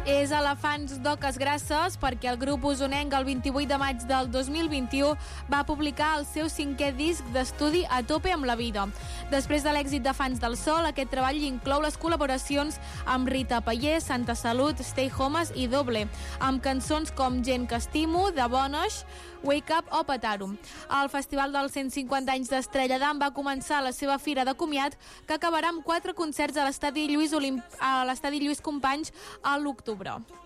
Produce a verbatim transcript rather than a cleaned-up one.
és Elefants d'Oques Grasses perquè el grup usonenc el vint-i-vuit de maig del dos mil vint-i-u va publicar el seu cinquè disc d'estudi A tope amb la vida. Després de l'èxit de Fans del Sol, aquest treball inclou les col·laboracions amb Rita Payés, Santa Salut, Stay Homes i Doble, amb cançons com Gent que estimo, De Bones, Wake Up o Petarum. El Festival dels cent cinquanta anys d'Estrella d'Am va començar la seva fira de comiat, que acabarà amb quatre concerts a l'estadi Lluís, Olimp... a l'estadi Lluís Companys a l'octubre.